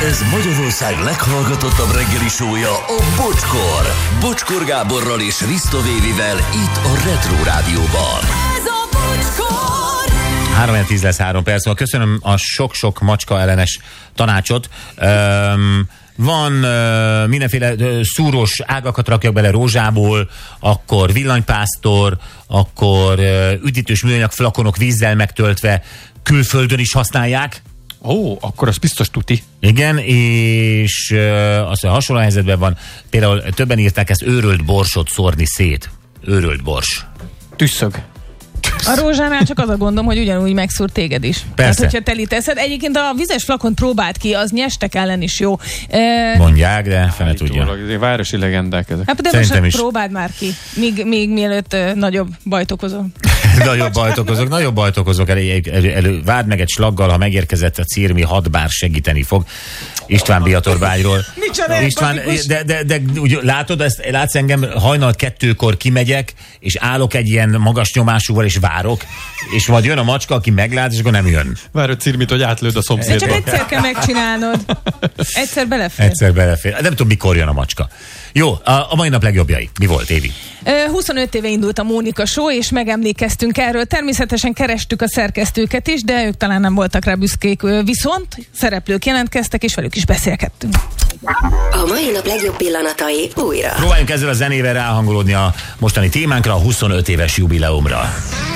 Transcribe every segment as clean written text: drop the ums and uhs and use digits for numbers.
Ez Magyarország leghallgatottabb reggeli show-ja, a Bocskor. Bocskor Gáborral és Risto Vévivel itt a Retro Rádióban. Ez a Bocskor! 3-10 lesz 3 perc. Köszönöm a sok-sok macska ellenes tanácsot. Van mindenféle szúrós ágakat rakjak bele rózsából, akkor villanypásztor, akkor üdítős műanyag flakonok vízzel megtöltve külföldön is használják. Ó, akkor az biztos tuti. Igen, és az, hogy hasonló helyzetben van, például többen írták ezt, őrölt borsot szórni szét. Őrölt bors. Tüsszög. A rózsánál csak az a gondom, hogy ugyanúgy megszúr téged is. Persze. Tehát, hogyha teli teszed. Egyébként a vizes flakont próbált ki, az nyestek ellen is jó. Mondják, de fene tudja. Ezek városi legendák ezek. Hát, de Szerintem most is. próbáld már ki, még mielőtt nagyobb bajt okozol. Nagyobb bajt okozok. Várd meg egy slaggal, ha megérkezett a Cirmi 6 bár segíteni fog. István Biatorbágyról. Micsoda István, de úgy látod, látsz engem, hajnal 2-kor kimegyek, és állok egy ilyen magas nyomásúval, és várok, és majd jön a macska, aki meglát, és akkor nem jön. Várod Cirmit, hogy átlőd a De szomszédba. csak egyszer kell megcsinálnod. Egyszer belefér. Egyszer belefér. Nem tudom, mikor jön a macska. Jó, a mai nap legjobbjai. Mi volt, Évi? 25 éve indult a Mónika Show, és megemlékeztünk erről. Természetesen kerestük a szerkesztőket is, de ők talán nem voltak rá büszkék. Viszont szereplők jelentkeztek, és velük is beszélgettünk. A mai nap legjobb pillanatai újra. Próbáljunk ezzel a zenével ráhangolódni a mostani témánkra, a 25 éves jubileumra.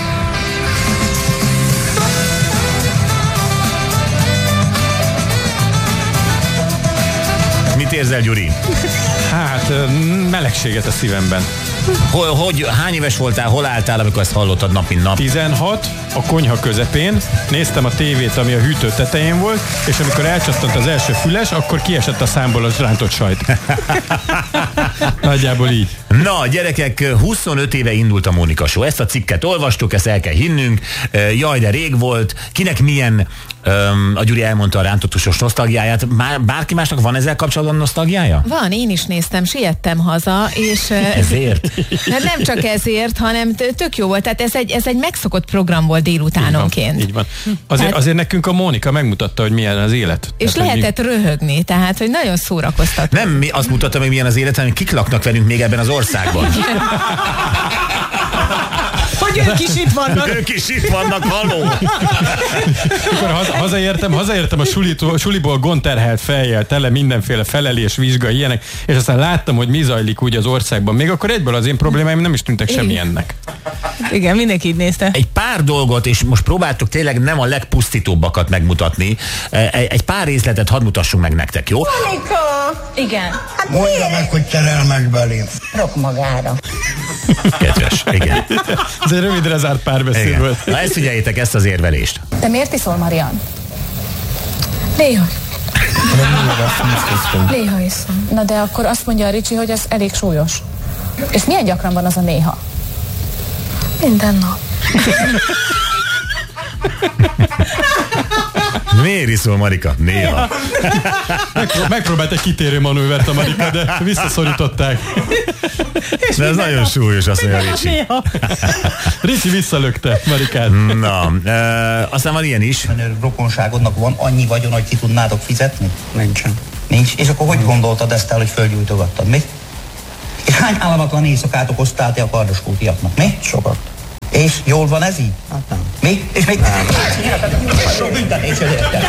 Mit érzel, Gyuri? Hát, melegséget a szívemben. Hány éves voltál, hol álltál, amikor ezt hallottad nap, mint nap? 16, a konyha közepén, néztem a tévét, ami a hűtő tetején volt, és amikor elcsattant az első füles, akkor kiesett a számból az rántott sajt. Nagyjából így. Na, gyerekek, 25 éve indult a Mónika Show. Ezt a cikket olvastuk, ezt el kell hinnünk. Jaj, de rég volt. Kinek milyen, a Gyuri elmondta a rántottusos nosztalgiáját. Bárki másnak van ezzel kapcsolatban nosztalgiája? Van, én is néztem, siettem haza, és... Ezért? Hát nem csak ezért, hanem tök jó volt. Tehát ez egy megszokott program volt délutánonként. Így van. Azért nekünk a Mónika megmutatta, hogy milyen az élet. És tehát, lehetett röhögni, tehát hogy nagyon szórakoztató. Nem, mi azt mutatta meg, milyen az élet, hanem kik laknak velünk még ebben az országban. Hogy ők is itt vannak. Ők is itt vannak, való. Akkor hazaértem a suliból gondterhelt fejjel, tele mindenféle felelés, vizsga, ilyenek, és aztán láttam, hogy mi zajlik úgy az országban. Még akkor egyből az én problémáim nem is tűntek semmilyennek. Igen, mindenki így nézte. Egy pár dolgot, és most próbáltuk tényleg nem a legpusztítóbbakat megmutatni. Egy pár részletet hadd mutassunk meg nektek, jó? Monika! Igen. Mondja meg, hogy terel meg belém. Rok magára. Kedves, igen. Ez egy rövidre zárt párbeszéd Igen. volt. Na ezt figyeljétek, ezt az érvelést. Te miért iszol, Marian? Néha. Néha iszom. Na de akkor azt mondja a Ricsi, hogy ez elég súlyos. És milyen gyakran van az a néha? Minden nap. Miért iszol, Marika? Néha. Megpróbált egy kitérő manővert a Marika, de visszaszorították. De ez nagyon súlyos, azt mondja Ricsi. Ricsi visszalökte Marikát. Na, aztán van ilyen is. Menő rokonságodnak van annyi vagyon, hogy ki tudnátok fizetni? Nincsen. Nincs? És akkor hogy gondoltad ezt el, hogy fölgyújtogattad? Mi? És hány álmatlan éjszakát okoztál te a kardoskótiaknak? Mi? Sokat. És jól van ez így? Hát nem. Mi? És még... Nem. Büntetésed érted.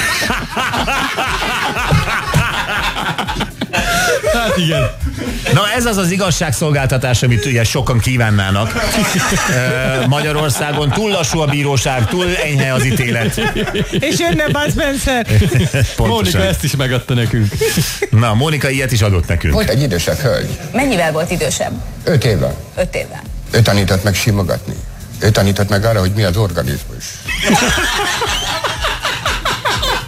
Hát igen. Na ez az az igazságszolgáltatás, amit ugye sokan kívánnának. Magyarországon túl lassú a bíróság, túl enyhe az ítélet. És jönne Bud Spencer. Mónika ezt is megadta nekünk. Na, Mónika ilyet is adott nekünk. Volt egy idősebb hölgy, Mennyivel volt idősebb? 5 évvel. 5 évvel. Ő tanított meg simogatni. Ő tanított meg arra, hogy mi az organizmus.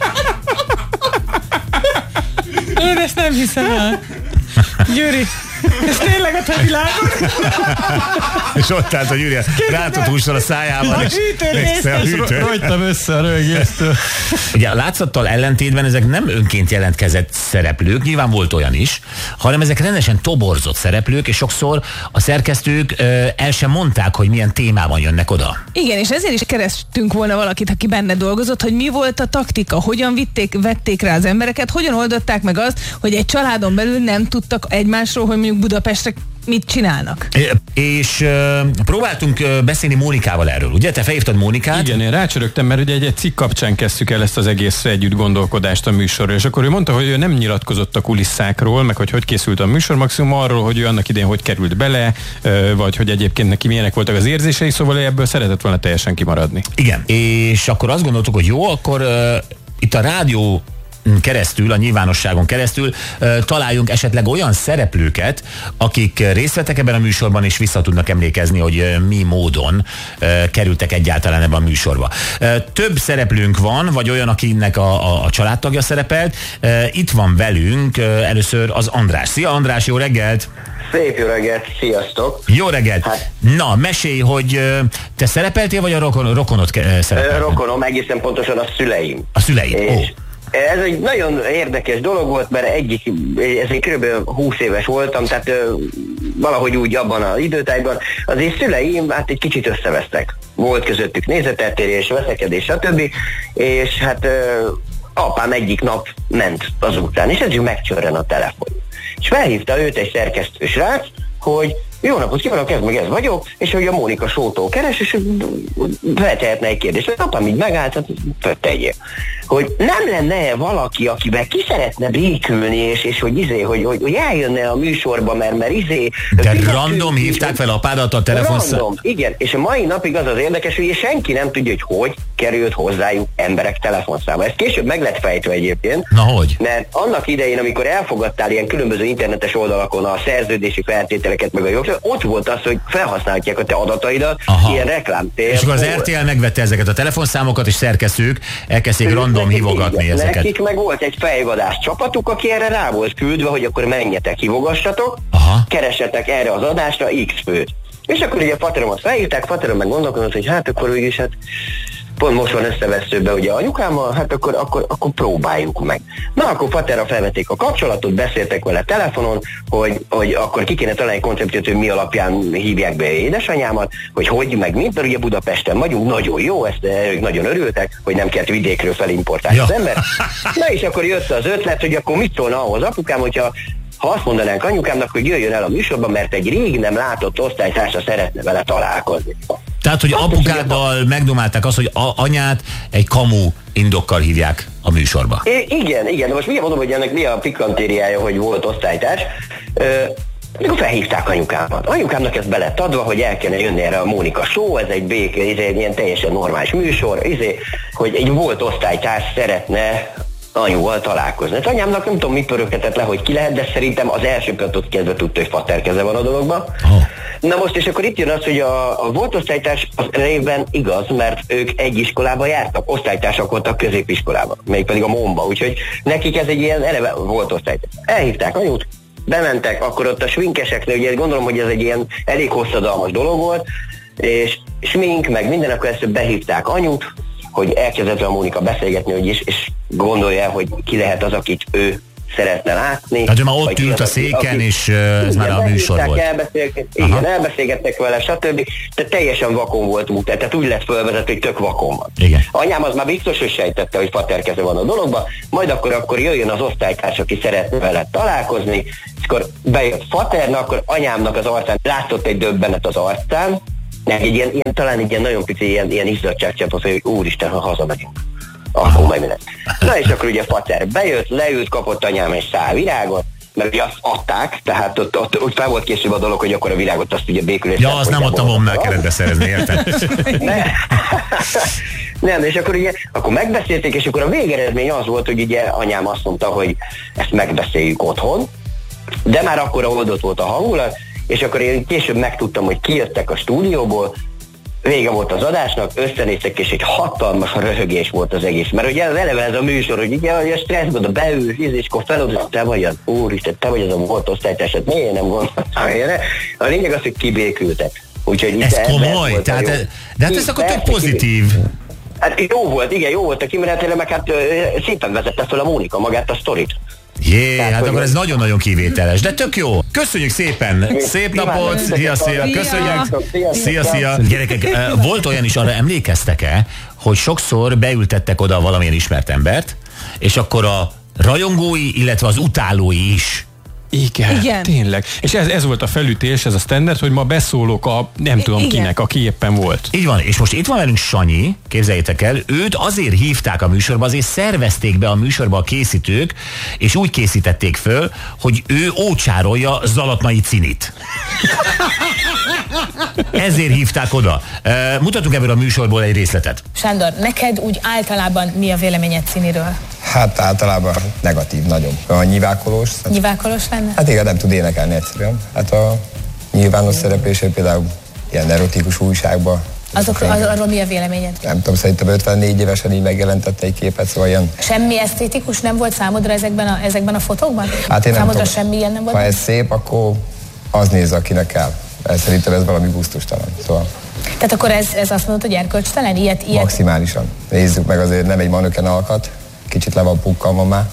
Én ezt nem hiszem el. Gyuri. Ez tényleg a te világon? És ott állt a Gyuri rántott hússal a szájában, és nézte a hűtőt. Rogytam össze a rögésztől. Ugye a látszattal ellentétben ezek nem önként jelentkezett szereplők, nyilván volt olyan is, hanem ezek rendesen toborzott szereplők, és sokszor a szerkesztők el sem mondták, hogy milyen témában jönnek oda. Igen, és ezért is kerestünk volna valakit, aki benne dolgozott, hogy mi volt a taktika, hogyan vették rá az embereket, hogyan oldották meg azt, hogy egy családon belül nem tudtak egymásról, hogy mondjuk Budapestre mit csinálnak. És próbáltunk beszélni Mónikával erről, ugye? Te felhívtad Mónikát? Igen, én rácsörögtem, mert ugye egy cikk kapcsán kezdtük el ezt az egész együtt gondolkodást a műsorról, és akkor ő mondta, hogy ő nem nyilatkozott a kulisszákról, meg hogy készült a műsor, maximum arról, hogy ő annak idején hogy került bele, vagy hogy egyébként neki milyenek voltak az érzései, szóval ebből szeretett volna teljesen kimaradni. Igen, és akkor azt gondoltuk, hogy jó, akkor itt a rádió keresztül, a nyilvánosságon keresztül találjunk esetleg olyan szereplőket, akik részt vettek ebben a műsorban, és vissza tudnak emlékezni, hogy mi módon kerültek egyáltalán ebben a műsorba. Több szereplőnk van, vagy olyan, akinek a családtagja szerepelt. Itt van velünk először az András. Szia András, jó reggelt! Szép jó reggelt, sziasztok! Jó reggelt! Na, mesélj, hogy te szerepeltél, vagy a rokonod szerepelt? Rokonom, egészen pontosan a szüleim. A szüleid, ó. Ez egy nagyon érdekes dolog volt, mert ez egy kb. 20 éves voltam, tehát valahogy úgy abban az időtájban az én szüleim hát egy kicsit összevesztek. Volt közöttük nézeteltérés, veszekedés, stb. És hát apám egyik nap ment az utcán, és ezért megcsörren a telefon. És felhívta őt egy szerkesztő srác, hogy jó napot kívánok, ez meg ez vagyok, és hogy a Mónika Show-tól keres, és feltehetne egy kérdést. Apám így megállt, hát tegyél. Hogy nem lenne valaki, akivel ki szeretne békülni, és hogy eljönne a műsorba, mert De random hívták fel apádat a telefonszámot? Random, igen. És a mai napig az érdekes, hogy senki nem tudja, hogy került hozzájuk emberek telefonszáma. Ez később meg lett fejtve egyébként. Na hogy? Mert annak idején, amikor elfogadtál ilyen különböző internetes oldalakon a szerződési feltételeket, meg a jogszabályokat, ott volt az, hogy felhasználhatják a te adataidat, ilyen reklámtér. És akkor az RTL megvette ezeket a telefonszámokat, és szerkesztők elkezdték random hívogatni ezeket. Nekik meg volt egy fejvadász csapatuk, aki erre rá volt küldve, hogy akkor menjetek, hívogassatok, keressetek erre az adásra X főt. És akkor ugye Fateromat felhívták, Faterom meg gondolkodott, hogy hát akkor úgyis pont most van összeveszőbe ugye anyukámmal, hát akkor próbáljuk meg. Na, akkor Faterra felvették a kapcsolatot, beszéltek vele telefonon, hogy akkor ki kéne találni egy koncepciót, hogy mi alapján hívják be édesanyámat, hogy meg mint, mert ugye Budapesten vagyunk, nagyon jó, ezt ők nagyon örültek, hogy nem kellett vidékről felimportálni az ember. Na és akkor jött az ötlet, hogy akkor mit szólna ahhoz apukám, hogyha ha azt mondanánk anyukámnak, hogy jöjjön el a műsorba, mert egy rég nem látott osztálytársa szeretne vele találkozni. Tehát, hogy apukáddal megdomálták azt, hogy anyát egy kamu indokkal hívják a műsorba. Igen, de most mindjárt mondom, hogy ennek mi a pikantériája, hogy volt osztálytárs. Mikor felhívták anyukámat. Anyukámnak ez be lett adva, hogy el kellene jönni erre a Mónika Show, ez egy egy ilyen teljesen normális műsor, hogy egy volt osztálytárs szeretne anyuval találkozni. Hát anyámnak nem tudom, mi pöröghetett le, hogy ki lehet, de szerintem az első pillanattól kezdve tudta, hogy Fater keze van a dologban. Na most, és akkor itt jön az, hogy a volt osztálytárs az részben igaz, mert ők egy iskolába jártak, osztálytársak voltak középiskolában, mégpedig a MON-ba, úgyhogy nekik ez egy ilyen eleve volt osztálytárs. Elhívták anyut, bementek, akkor ott a sminkeseknél, ugye gondolom, hogy ez egy ilyen elég hosszadalmas dolog volt, és smink, meg minden, akkor ezt behívták anyut, hogy elkezdett a Mónika beszélgetni, hogy és gondolja, hogy ki lehet az, akit ő szeretne látni. Hát ő már ott ült a széken, és ez már a műsor volt. Elbeszélgettek vele, stb. Tehát teljesen vakon volt, tehát úgy lett fölvezető, hogy tök vakon van. Igen. Anyám az már biztos, hogy sejtette, hogy Fater keze van a dologban, majd akkor jöjjön az osztálytárs, aki szeretne vele találkozni, és akkor bejött Faterna, akkor anyámnak az arcán látszott egy döbbenet az arcán, talán egy ilyen nagyon pici ilyen izzadságcsapat, hogy úristen, ha hazamegyünk. Akkor meg minden. Na és akkor ugye Fater bejött, leült, kapott anyám egy szál virágot, mert ugye azt adták, tehát ott fel volt készülve a dolog, hogy akkor a virágot azt ugye békülés. Ja, azt nem ott a MON-nál kellett beszerezni, érted? Nem, és akkor ugye, akkor megbeszélték, és akkor a végeredmény az volt, hogy ugye anyám azt mondta, hogy ezt megbeszéljük otthon, de már akkor oldott volt a hangulat, és akkor én később megtudtam, hogy kijöttek a stúdióból, vége volt az adásnak, összenéztek, és egy hatalmas röhögés volt az egész. Mert ugye eleve ez a műsor, hogy ugye a stresszben beülsz, és akkor feladod, te vagy az, úristen, te vagy az a volt osztálytársad, miért nem gondoltam erre? A lényeg az, hogy kibékültek. Úgyhogy ez komoly, de hát ez akkor tök pozitív. Hát jó volt, igen, jó volt a kimenetelő, meg hát szépen vezette fel a Mónika magát a sztorit. Hát akkor ez nagyon-nagyon kivételes, de tök jó. Köszönjük szépen, szép napot, szia, köszönjük. Szia. Gyerekek, volt olyan is, arra emlékeztek-e, hogy sokszor beültettek oda valamilyen ismert embert, és akkor a rajongói, illetve az utálói is. Igen, tényleg. És ez volt a felütés, ez a standard, hogy ma beszólok a nem tudom kinek, aki éppen volt. Így van, és most itt van velünk Sanyi, képzeljétek el, őt azért hívták a műsorba, azért szervezték be a műsorba a készítők, és úgy készítették föl, hogy ő ócsárolja Zalatnai Cinit. Ezért hívták oda. Mutatunk ebből a műsorból egy részletet. Sándor, neked úgy általában mi a véleményed Ciniről? Hát általában negatív, nagyon. A nyivákolós. Nyivákolós lenne? Hát igen, nem tud énekelni egyszerűen. Hát a nyilvános szereplésé például ilyen erotikus újságban. Arról mi a véleményed? Nem tudom, szerintem 54 évesen így megjelentette egy képet, szóval ilyen. Semmi esztétikus nem volt számodra ezekben a fotókban? Hát én nem számodra tudom. semmi ilyen nem volt? Ha ez szép, akkor az nézze, akinek kell. Szerintem ez valami gusztustalan. Szóval. Tehát akkor ez azt mondod, hogy erkölcstelen? Ilyet? Maximálisan. Nézzük meg, azért nem egy manöken alkat. Kicsit le van pukkalva már.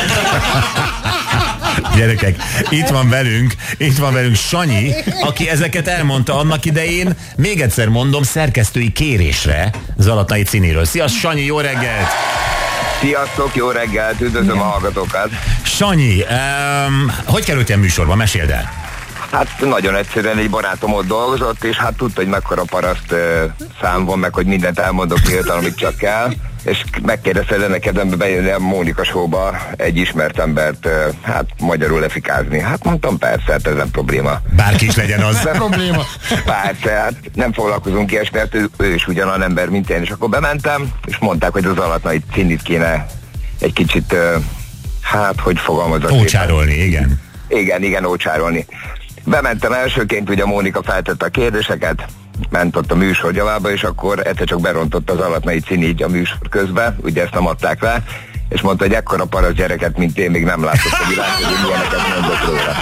Gyerekek, itt van velünk Sanyi, aki ezeket elmondta annak idején, még egyszer mondom, szerkesztői kérésre Zalatnai Ciniről. Szia, Sanyi, jó reggelt! Sziasztok, jó reggelt, üdvözlöm a hallgatókat! Sanyi, hogy kerültél műsorba? Meséld el! Hát nagyon egyszerűen egy barátom ott dolgozott, és hát tudta, hogy mekkora paraszt szám van, meg hogy mindent elmondok nyíltan, amit csak kell, és megkérdezte, lenne kedvembe bejönni a Mónika Show-ba egy ismert embert, hát magyarul lefikázni. Hát mondtam, persze, hát ez nem probléma. Bárki is legyen az. Nem probléma. Persze, hát nem foglalkozunk ilyesmi, mert ő is ugyanolyan ember, mint én, és akkor bementem, és mondták, hogy az Zalatnai Cinit kéne egy kicsit, hát, hogy fogalmazok. Ócsárolni, igen. Igen, ócsárolni. Bementem elsőként, ugye a Mónika feltette a kérdéseket, ment ott a műsor gyavába, és akkor egyszer csak berontott az Zalatnai Cini így a műsor közbe, ugye ezt nem adták rá, és mondta, hogy ekkora parasz gyereket, mint én, még nem látott a világ, hogy milyeneket mondok róla.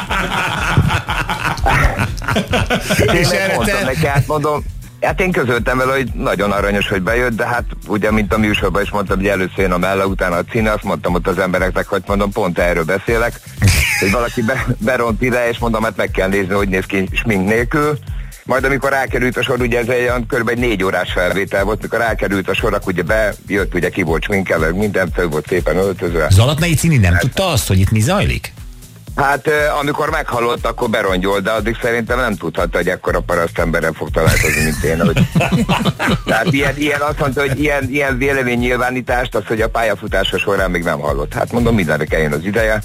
És én mondtam neki, hát mondom, hát én közöltem vele, hogy nagyon aranyos, hogy bejött, de hát ugye, mint a műsorban is mondtam, hogy először jön a Mella, utána a Cini, azt mondtam ott az embereknek, hogy mondom, pont erről beszélek, hogy valaki beront ide, és mondom, hát meg kell nézni, hogy néz ki smink nélkül. Majd amikor rákerült a sor, ugye ez egy kb. 4 órás felvétel volt, mikor rákerült a sor, akkor ugye bejött, ugye ki volt sminkelve, minden föl volt szépen öltözve. Zalatnai Cini nem tudta azt, hogy itt mi zajlik? Hát amikor meghallott, akkor berongyol, de addig szerintem nem tudhatta, hogy ekkora paraszt emberrel fog találkozni, mint én. Hogy... Tehát ilyen azt mondta, hogy ilyen véleménynyilvánítást, az, hogy a pályafutása során még nem hallott. Hát mondom, mindenre eljön az ideje.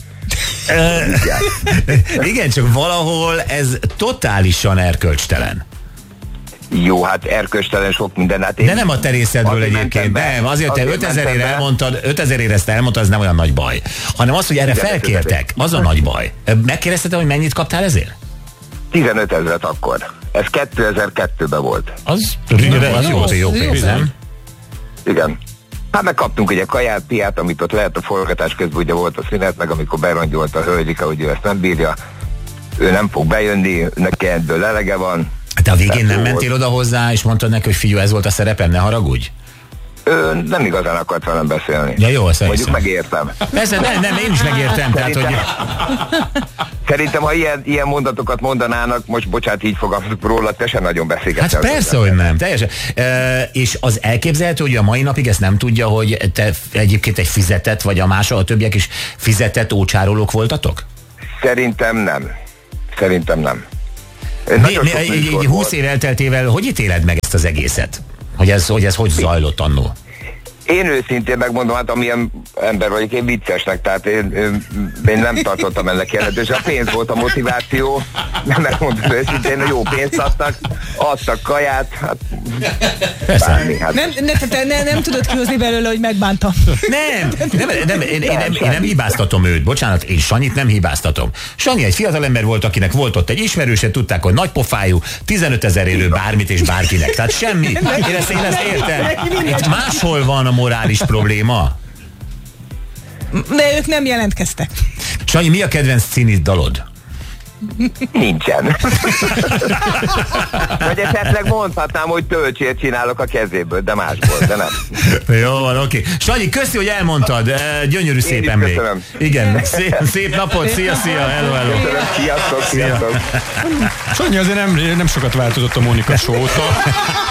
Igen, csak valahol ez totálisan erkölcstelen. Jó, hát erkölcstelen sok minden. Hát de nem a te részedről egyébként, nem, azért te 5000-ére elmondtad, 5000-ére ezt elmondtad, ez nem olyan nagy baj. Hanem az, hogy erre felkértek, az a nagy baj. Megkérdezted, hogy mennyit kaptál ezért? 15 000 akkor. Ez 2002-ben volt. Az jó pénz, nem? Igen. Hát megkaptunk ugye kaját, piát, amit ott lehet a forgatás közben, ugye volt a szünet, meg amikor berongyolt a hölgyika, hogy ő ezt nem bírja, ő nem fog bejönni, neki ebből elege van. Te a végén nem mentél oda hozzá, és mondtad neki, hogy figyelj, ez volt a szerepem, ne haragudj? Ő nem igazán akart velem beszélni. Ja, jó, azt mondjuk megértem. Persze, nem, én is megértem. Szerintem, ha ilyen mondatokat mondanának, most bocsánat, így fogalmazok róla, te sem nagyon beszélgetsz. Hát persze, hogy nem, teljesen. És az elképzelhető, hogy a mai napig ezt nem tudja, hogy te egyébként egy fizetett, vagy a többiek is fizetett ócsárolók voltatok? Szerintem nem. 20 év elteltével hogy ítéled meg ezt az egészet? Hogy ez hogy zajlott annó? Én őszintén megmondom, hát amilyen ember vagyok, én viccesnek, tehát én nem tartottam ennek jelentős. A pénz volt a motiváció, nem megmondom őszintén, jó pénzt adtak kaját, hát bármi. Hát. Nem tudod kihozni belőle, hogy megbántam. Én nem hibáztatom őt, bocsánat, én Sanyit nem hibáztatom. Sanyi egy fiatalember volt, akinek volt ott egy ismerőse, tudták, hogy nagy pofájú, 15 000 érő bármit és bárkinek. Tehát semmi. Én ezt értem. Itt máshol van a morális probléma. De ők nem jelentkeztek. Sanyi, mi a kedvenc színid dalod? Nincsen. Vagy esetleg mondhatnám, hogy töltsét csinálok a kezéből, de másból, de nem. Jó van, oké. Sanyi, köszi, hogy elmondtad. Gyönyörű, szép emlék. Köszönöm. Igen, szép napot, szia, hello. Sziasztok. Sanyi azért nem sokat változott a Mónika Show óta.